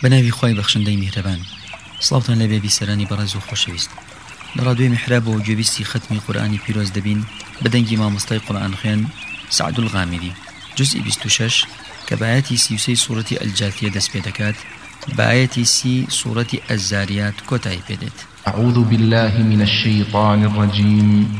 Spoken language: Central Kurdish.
بناوی خوای بەخشندەی میهرەبان سڵاوتان لەبێ بیسەرانی بەڕێز و خۆشەویست لە ڕادیۆی میحراب و گوێبیستی ختمی قورئانی پیرۆز دەبین بەدەنگی مامۆستای قورئان خوێن سعد الغامدی جزئی 26 کە بەئایەتی 33 سوورەتی ئەلجاثیە دەست پێ دەکات بەئایەتی 30 سوورەتی ئەزاریات کۆتایی پێدێت. أعوذ بالله من الشيطان الرجيم